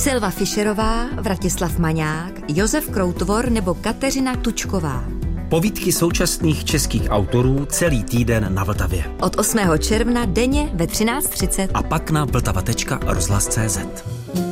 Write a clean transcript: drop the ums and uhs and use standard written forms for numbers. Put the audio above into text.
Silva Fischerová, Vratislav Maňák, Josef Kroutvor nebo Kateřina Tučková. Povídky současných českých autorů celý týden na Vltavě. Od 8. června denně ve 13:30. A pak na vltava.rozhlas.cz.